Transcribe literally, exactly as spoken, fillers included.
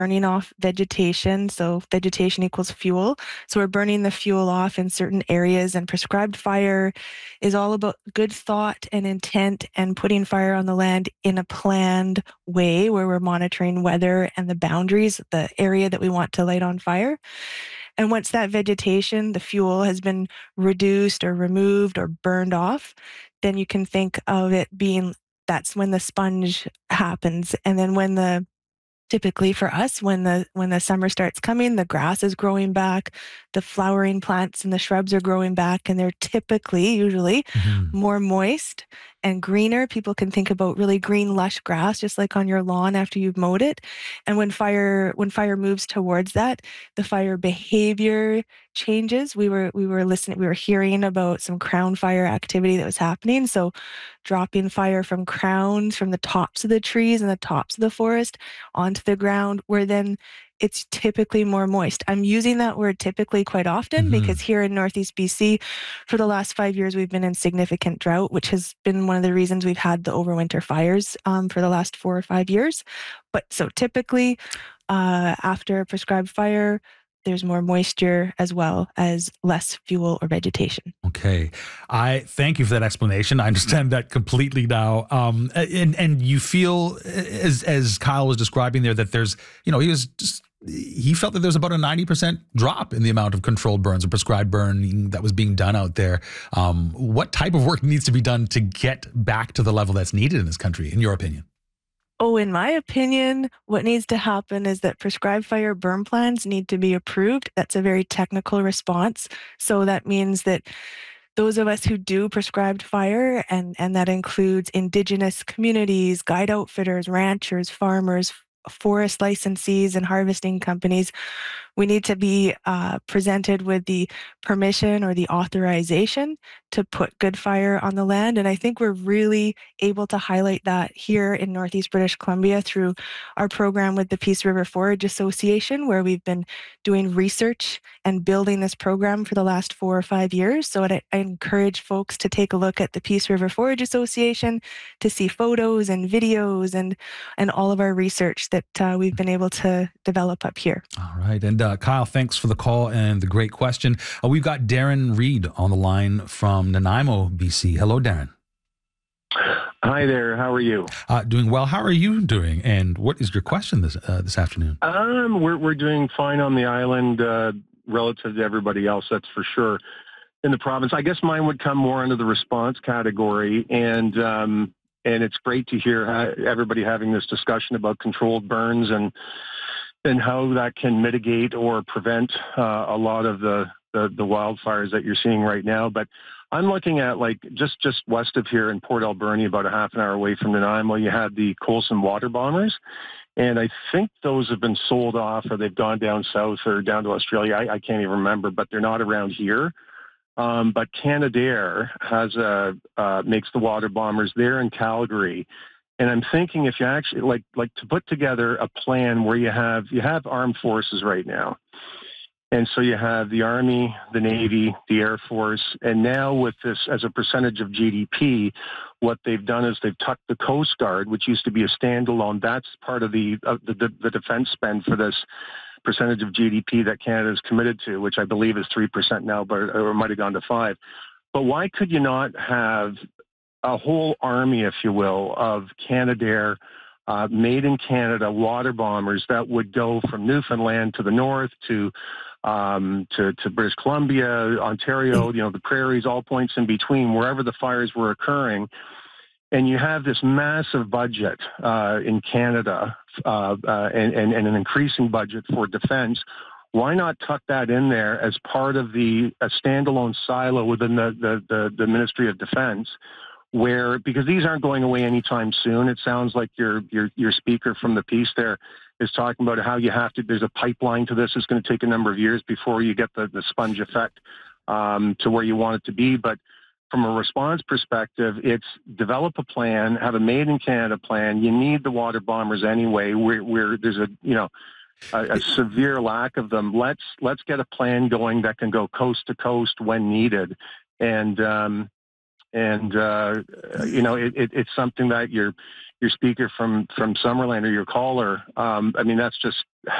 burning off vegetation. So vegetation equals fuel. So we're burning the fuel off in certain areas, and prescribed fire is all about good thought and intent and putting fire on the land in a planned way where we're monitoring weather and the boundaries, the area that we want to light on fire. And once that vegetation, the fuel has been reduced or removed or burned off, then you can think of it being, that's when the sponge happens. And then when the typically for us, when the when the summer starts coming, the grass is growing back, the flowering plants and the shrubs are growing back, and they're typically, usually, Mhm. more moist and greener. People can think about really green, lush grass, just like on your lawn after you've mowed it. And when fire when fire moves towards that, the fire behavior changes. We were we were listening, we were hearing about some crown fire activity that was happening. So dropping fire from crowns from the tops of the trees and the tops of the forest onto the ground, where then it's typically more moist. I'm using that word typically quite often Mhm. because here in Northeast B C, for the last five years, we've been in significant drought, which has been one of the reasons we've had the overwinter fires um, for the last four or five years. But so typically, uh, after a prescribed fire, there's more moisture as well as less fuel or vegetation. Okay. I thank you for that explanation. I understand that completely now. Um, and, and you feel, as, as Kyle was describing there, that there's, you know, he was just, he felt that there's about a ninety percent drop in the amount of controlled burns or prescribed burning that was being done out there. Um, what type of work needs to be done to get back to the level that's needed in this country, in your opinion? Oh, in my opinion, what needs to happen is that prescribed fire burn plans need to be approved. That's a very technical response. So that means that those of us who do prescribed fire, and, and that includes Indigenous communities, guide outfitters, ranchers, farmers, forest licensees, and harvesting companies, we need to be uh, presented with the permission or the authorization to put good fire on the land. And I think we're really able to highlight that here in Northeast British Columbia through our program with the Peace River Forage Association, where we've been doing research and building this program for the last four or five years. So I, I encourage folks to take a look at the Peace River Forage Association to see photos and videos and, and all of our research that uh, we've been able to develop up here. All right. And uh, Kyle, thanks for the call and the great question. Uh, we've got Darren Reed on the line from Nanaimo, B C. Hello, Darren. Hi there. How are you? Uh, doing well. How are you doing? And what is your question this uh, this afternoon? Um, we're we're doing fine on the island uh, relative to everybody else. That's for sure. In the province, I guess mine would come more under the response category, and um, and it's great to hear uh, everybody having this discussion about controlled burns and and how that can mitigate or prevent uh, a lot of the, the the wildfires that you're seeing right now. But I'm looking at, like, just, just west of here in Port Alberni, about a half an hour away from Nanaimo, you had the Coulson water bombers. And I think those have been sold off, or they've gone down south or down to Australia. I, I can't even remember, but they're not around here. Um, but Canadair has a, uh, makes the water bombers there in Calgary. And I'm thinking, if you actually like, like to put together a plan where you have, you have armed forces right now. And so you have the Army, the Navy, the Air Force, and now with this as a percentage of G D P, what they've done is they've tucked the Coast Guard, which used to be a standalone. That's part of the uh, the, the defense spend for this percentage of G D P that Canada is committed to, which I believe is three percent now, but or it might have gone to five. But why could you not have a whole army, if you will, of Canadair, uh, made in Canada water bombers that would go from Newfoundland to the north to um, to, to British Columbia, Ontario, you know, the prairies, all points in between, wherever the fires were occurring. And you have this massive budget uh, in Canada uh, uh, and, and, and an increasing budget for defense. Why not tuck that in there as part of the a standalone silo within the, the, the, the Ministry of Defense? Where, because these aren't going away anytime soon. It sounds like your your your speaker from the piece there is talking about how you have to, there's a pipeline to this. It's going to take a number of years before you get the, the sponge effect um, to where you want it to be. But from a response perspective, it's develop a plan, have a made in Canada plan. You need the water bombers anyway, where, where there's a, you know, a, a severe lack of them. Let's, let's get a plan going that can go coast to coast when needed. And, um, And, uh, you know, it, it, it's something that your, your speaker from, from Summerland or your caller, um, I mean, that's just